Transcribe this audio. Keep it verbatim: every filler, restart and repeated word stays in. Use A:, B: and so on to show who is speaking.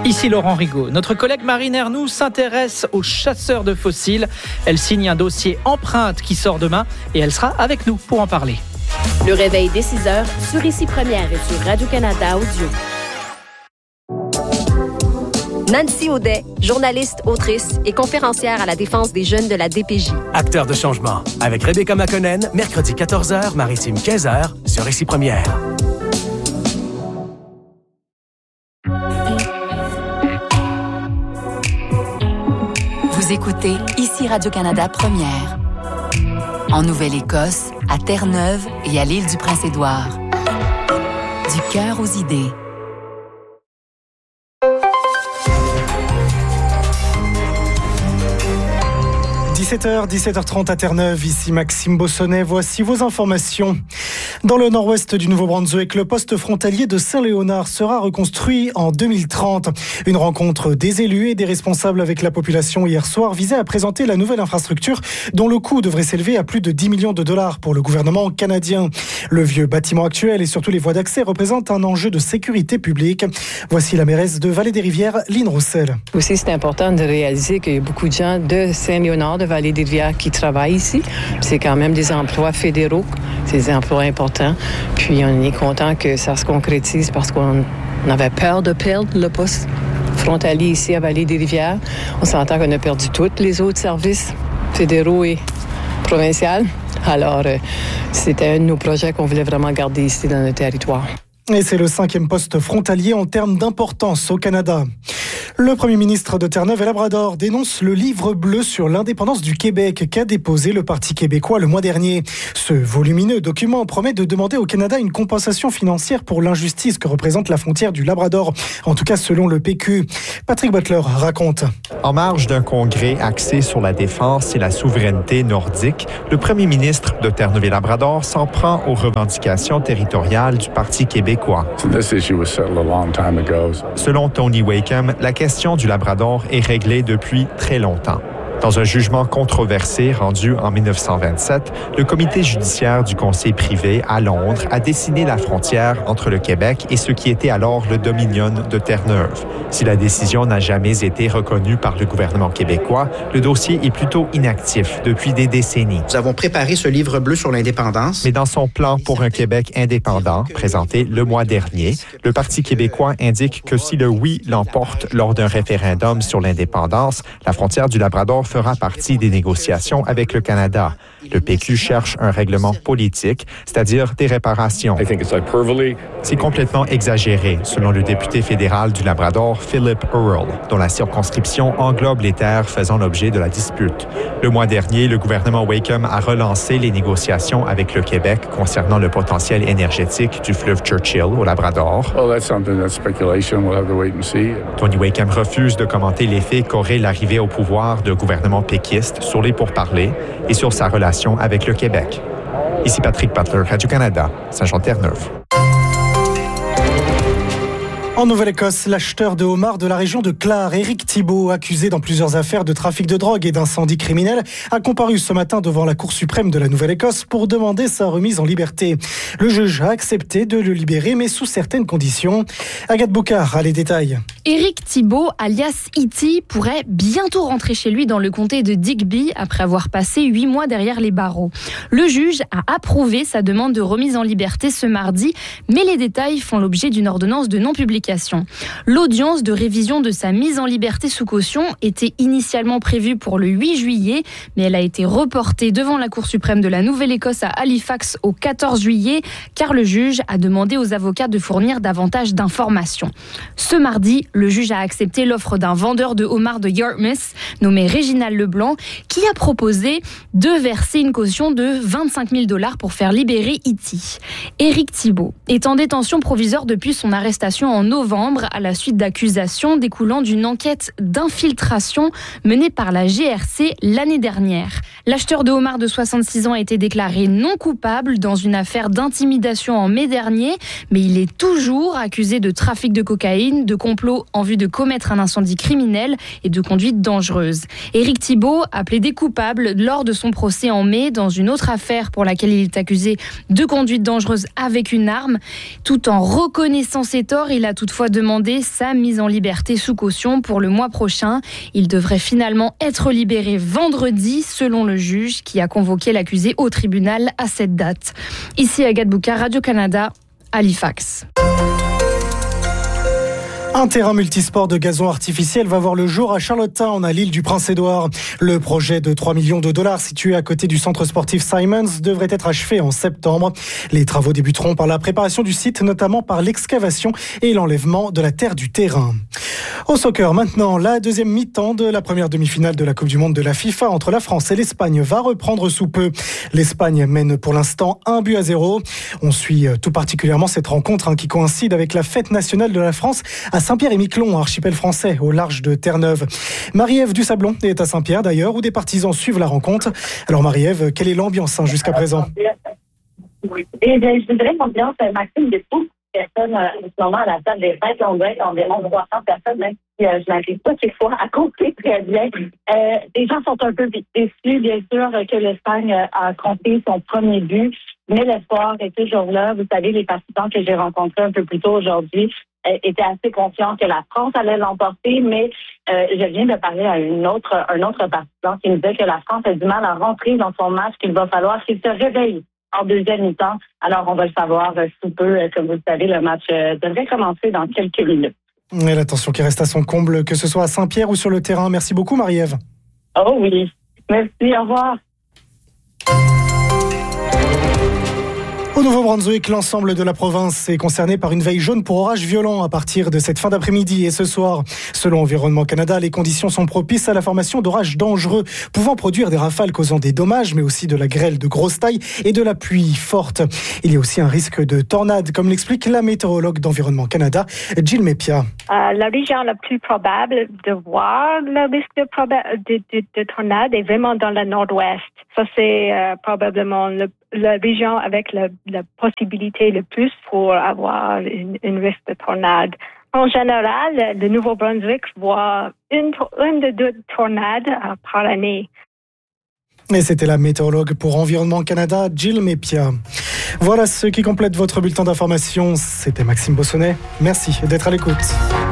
A: Ici Laurent Rigaud. Notre collègue Marine Ernoux s'intéresse aux chasseurs de fossiles. Elle signe un dossier empreinte qui sort demain et elle sera avec nous pour en parler.
B: Le réveil dès six heures sur Ici Première et sur Radio-Canada Audio.
C: Nancy Audet, journaliste, autrice et conférencière à la défense des jeunes de la D P J.
D: Acteur de changement. Avec Rebecca McConnell, mercredi quatorze heures, Maritime quinze heures, sur Ici Première.
E: Vous écoutez Ici Radio-Canada Première. En Nouvelle-Écosse, à Terre-Neuve et à l'île du Prince-Édouard. Du cœur aux idées.
F: dix-sept heures, dix-sept heures trente à Terre-Neuve, ici Maxime Bossonnet, voici vos informations. Dans le nord-ouest du Nouveau-Brunswick, le poste frontalier de Saint-Léonard sera reconstruit en deux mille trente. Une rencontre des élus et des responsables avec la population hier soir visait à présenter la nouvelle infrastructure dont le coût devrait s'élever à plus de dix millions de dollars pour le gouvernement canadien. Le vieux bâtiment actuel et surtout les voies d'accès représentent un enjeu de sécurité publique. Voici la mairesse de Vallée-des-Rivières, Lynn Roussel.
G: Aussi, c'est important de réaliser qu'il y a beaucoup de gens de Saint-Léonard, de Vallée-des-Rivières qui travaillent ici. C'est quand même des emplois fédéraux, c'est des emplois importants. Puis on est content que ça se concrétise parce qu'on avait peur de perdre le poste frontalier ici à Vallée-des-Rivières. On s'entend qu'on a perdu tous les autres services fédéraux et provinciaux. Alors, euh, c'était un de nos projets qu'on voulait vraiment garder ici dans notre territoire.
F: Et c'est le cinquième poste frontalier en termes d'importance au Canada. Le Premier ministre de Terre-Neuve et Labrador dénonce le livre bleu sur l'indépendance du Québec qu'a déposé le Parti québécois le mois dernier. Ce volumineux document promet de demander au Canada une compensation financière pour l'injustice que représente la frontière du Labrador, en tout cas selon le P Q. Patrick Butler raconte.
H: En marge d'un congrès axé sur la défense et la souveraineté nordique, le Premier ministre de Terre-Neuve et Labrador s'en prend aux revendications territoriales du Parti québécois. Selon Tony Wakeham, la La question du Labrador est réglée depuis très longtemps. Dans un jugement controversé rendu en dix-neuf cent vingt-sept, le comité judiciaire du Conseil privé à Londres a dessiné la frontière entre le Québec et ce qui était alors le Dominion de Terre-Neuve. Si la décision n'a jamais été reconnue par le gouvernement québécois, le dossier est plutôt inactif depuis des décennies.
I: Nous avons préparé ce livre bleu sur l'indépendance.
H: Mais dans son plan pour un Québec indépendant, présenté le mois dernier, le Parti québécois indique que si le oui l'emporte lors d'un référendum sur l'indépendance, la frontière du Labrador fera partie des négociations avec le Canada. Le P Q cherche un règlement politique, c'est-à-dire des réparations. C'est complètement exagéré, selon le député fédéral du Labrador, Philip Earle, dont la circonscription englobe les terres faisant l'objet de la dispute. Le mois dernier, le gouvernement Wakeham a relancé les négociations avec le Québec concernant le potentiel énergétique du fleuve Churchill au Labrador. Tony Wakeham refuse de commenter l'effet qu'aurait l'arrivée au pouvoir de gouvernement péquiste sur les pourparlers et sur sa relation avec le Québec. Ici Patrick Butler, Radio-Canada, Saint-Jean-Terre-Neuve.
F: En Nouvelle-Écosse, l'acheteur de homards de la région de Clare, Éric Thibault, accusé dans plusieurs affaires de trafic de drogue et d'incendie criminel, a comparu ce matin devant la Cour suprême de la Nouvelle-Écosse pour demander sa remise en liberté. Le juge a accepté de le libérer, mais sous certaines conditions. Agathe Boucard a les détails.
J: Éric Thibault, alias E T, pourrait bientôt rentrer chez lui dans le comté de Digby après avoir passé huit mois derrière les barreaux. Le juge a approuvé sa demande de remise en liberté ce mardi, mais les détails font l'objet d'une ordonnance de non-publication. L'audience de révision de sa mise en liberté sous caution était initialement prévue pour le huit juillet, mais elle a été reportée devant la Cour suprême de la Nouvelle-Écosse à Halifax au quatorze juillet, car le juge a demandé aux avocats de fournir davantage d'informations. Ce mardi, le juge a accepté l'offre d'un vendeur de homards de Yarmouth, nommé Réginald Leblanc, qui a proposé de verser une caution de vingt-cinq mille dollars pour faire libérer E T. Éric Thibault est en détention provisoire depuis son arrestation en novembre à la suite d'accusations découlant d'une enquête d'infiltration menée par la G R C l'année dernière. L'acheteur de homards de soixante-six ans a été déclaré non coupable dans une affaire d'intimidation en mai dernier, mais il est toujours accusé de trafic de cocaïne, de complot en vue de commettre un incendie criminel et de conduite dangereuse. Éric Thibault a plaidé coupable lors de son procès en mai dans une autre affaire pour laquelle il est accusé de conduite dangereuse avec une arme. Tout en reconnaissant ses torts, il a tout toutefois demandé sa mise en liberté sous caution pour le mois prochain. Il devrait finalement être libéré vendredi, selon le juge qui a convoqué l'accusé au tribunal à cette date. Ici Agathe Boucard, Radio-Canada, Halifax.
F: Un terrain multisport de gazon artificiel va voir le jour à Charlottetown, à l'île du Prince-Édouard. Le projet de trois millions de dollars situé à côté du centre sportif Simons devrait être achevé en septembre. Les travaux débuteront par la préparation du site, notamment par l'excavation et l'enlèvement de la terre du terrain. Au soccer maintenant, la deuxième mi-temps de la première demi-finale de la Coupe du Monde de la FIFA entre la France et l'Espagne va reprendre sous peu. L'Espagne mène pour l'instant un but à zéro. On suit tout particulièrement cette rencontre hein, qui coïncide avec la fête nationale de la France à Saint-Pierre-et-Miquelon, archipel français, au large de Terre-Neuve. Marie-Ève Dusablon est à Saint-Pierre d'ailleurs, où des partisans suivent la rencontre. Alors Marie-Ève, quelle est l'ambiance hein, jusqu'à présent?
K: Et bien, je dirais l'ambiance, Maxime, des beaucoup de personnes en ce moment à la table des fêtes. On doit être environ trois cents personnes, même si euh, je n'arrive pas ces fois à compter très bien. Euh, les gens sont un peu déçus, bien sûr, que l'Espagne a compté son premier but, mais l'espoir est toujours là. Vous savez, les partisans que j'ai rencontrés un peu plus tôt aujourd'hui était assez confiant que la France allait l'emporter, mais euh, je viens de parler à une autre, un autre partisan qui me disait que la France a du mal à rentrer dans son match, qu'il va falloir qu'il se réveille en deuxième mi-temps. Alors, on va le savoir euh, sous peu. Euh, comme vous le savez, le match euh, devrait commencer dans quelques minutes.
F: Et l'attention qui reste à son comble, que ce soit à Saint-Pierre ou sur le terrain. Merci beaucoup, Marie-Ève.
K: Oh oui. Merci, au revoir.
F: Au Nouveau-Brunswick, l'ensemble de la province est concerné par une veille jaune pour orages violents à partir de cette fin d'après-midi et ce soir. Selon Environnement Canada, les conditions sont propices à la formation d'orages dangereux, pouvant produire des rafales causant des dommages, mais aussi de la grêle de grosse taille et de la pluie forte. Il y a aussi un risque de tornade, comme l'explique la météorologue d'Environnement Canada, Jill Mepia.
L: Euh, la région la plus probable de voir le risque de, proba- de, de, de tornade est vraiment dans le nord-ouest. Ça, c'est euh, probablement le la région avec la, la possibilité le plus pour avoir une, une risque de tornade. En général, le Nouveau-Brunswick voit une, une de deux tornades par année.
F: Et c'était la météorologue pour Environnement Canada, Jill Mepia. Voilà ce qui complète votre bulletin d'information. C'était Maxime Bossonnet. Merci d'être à l'écoute.